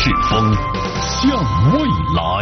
世风，向未来。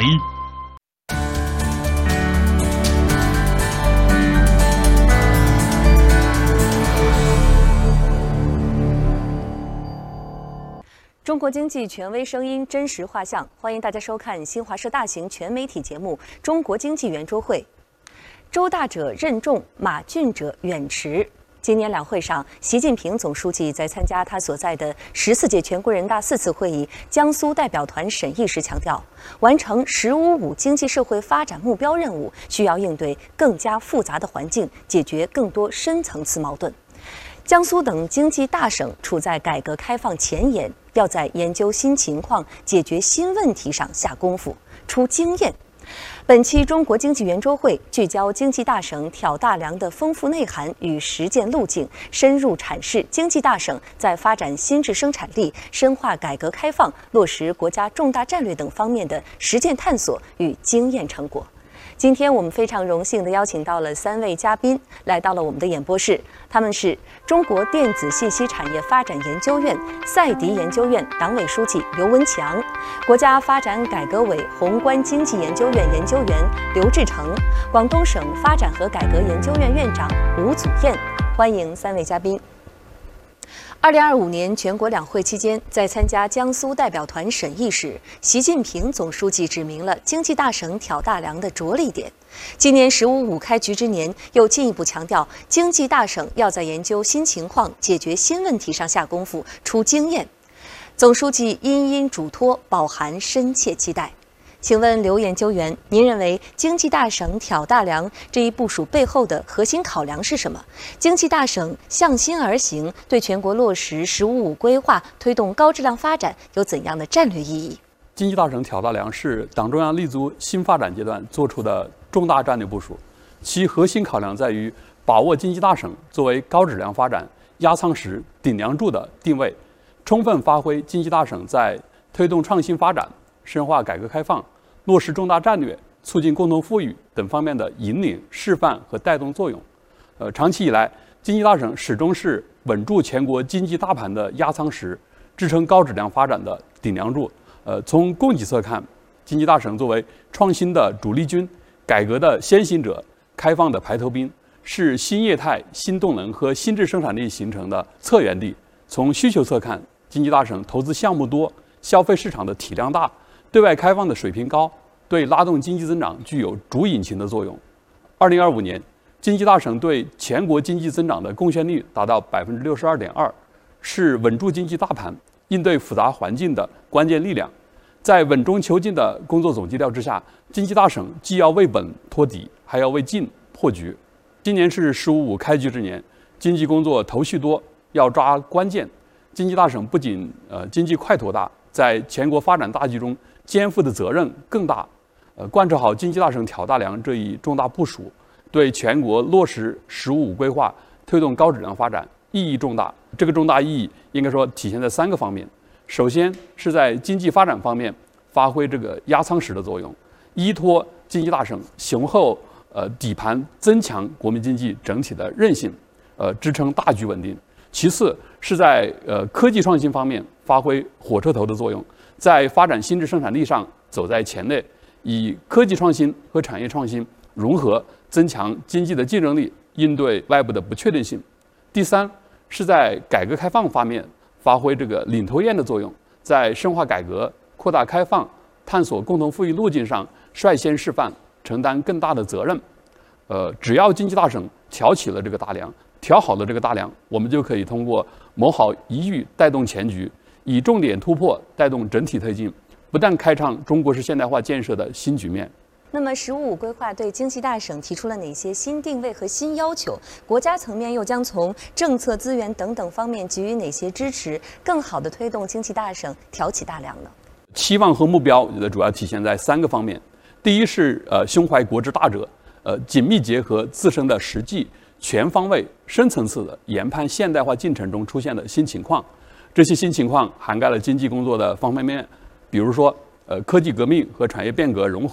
中国经济权威声音真实画像，欢迎大家收看新华社大型全媒体节目《中国经济圆桌会》。周大者任重，马俊者远驰。今年两会上，习近平总书记在参加他所在的14届全国人大4次会议江苏代表团审议时强调，完成“十五五”经济社会发展目标任务，需要应对更加复杂的环境，解决更多深层次矛盾。江苏等经济大省处在改革开放前沿，要在研究新情况、解决新问题上下功夫，出经验。本期中国经济圆桌会聚焦经济大省挑大梁的丰富内涵与实践路径，深入阐释经济大省在发展新质生产力、深化改革开放、落实国家重大战略等方面的实践探索与经验成果。今天我们非常荣幸地邀请到了3位嘉宾来到了我们的演播室，他们是中国电子信息产业发展研究院赛迪研究院党委书记刘文强，国家发展改革委宏观经济研究院研究员刘志成，广东省发展和改革研究院院长吴祖燕。欢迎3位嘉宾。2025年全国两会期间，在参加江苏代表团审议时，习近平总书记指明了经济大省挑大梁的着力点。今年“十五五”开局之年，又进一步强调，经济大省要在研究新情况、解决新问题上下功夫，出经验。总书记殷殷嘱托，饱含深切期待。请问刘研究员，您认为经济大省挑大梁这一部署背后的核心考量是什么？经济大省向心而行，对全国落实“十五五”规划、推动高质量发展有怎样的战略意义？ 经济大省挑大梁是党中央立足新发展阶段做出的重大战略部署，其核心考量在于把握经济大省作为高质量发展压舱石、顶梁柱的定位，充分发挥经济大省在推动创新发展、深化改革开放、落实重大战略、促进共同富裕等方面的引领、示范和带动作用。长期以来，经济大省始终是稳住全国经济大盘的压舱石，支撑高质量发展的顶梁柱。从供给侧看，经济大省作为创新的主力军、改革的先行者、开放的排头兵，是新业态、新动能和新质生产力形成的策源地。从需求侧看，经济大省投资项目多，消费市场的体量大，对外开放的水平高，对拉动经济增长具有主引擎的作用。2025年，经济大省对全国经济增长的贡献率达到62.2%，是稳住经济大盘、应对复杂环境的关键力量。在稳中求进的工作总基调之下，经济大省既要为本托底，还要为进破局。今年是“十五五”开局之年，经济工作头绪多，要抓关键。经济大省不仅经济块头大，在全国发展大局中肩负的责任更大。贯彻好经济大省挑大梁这一重大部署，对全国落实“十五五”规划、推动高质量发展意义重大。这个重大意义应该说体现在3个方面。首先是在经济发展方面发挥这个压舱石的作用，依托经济大省雄厚底盘，增强国民经济整体的韧性，支撑大局稳定。其次是在科技创新方面发挥火车头的作用，在发展新质生产力上走在前列，以科技创新和产业创新融合，增强经济的竞争力，应对外部的不确定性。第三是在改革开放方面发挥这个领头雁的作用，在深化改革、扩大开放、探索共同富裕路径上率先示范，承担更大的责任。只要经济大省挑起了这个大梁，挑好了这个大梁，我们就可以通过谋好一域带动全局，以重点突破带动整体推进，不但开创中国式现代化建设的新局面。 那么“十五五”规划对经济大省提出了哪些新定位和新要求？国家层面又将从政策、资源等等方面给予哪些支持，更好地推动经济大省挑起大梁呢？ 期望和目标主要体现在3个方面。第一是胸怀国之大者，紧密结合自身的实际，全方位、深层次的研判现代化进程中出现的新情况。这些新情况涵盖了经济工作的方方面面，比如说科技革命和产业变革融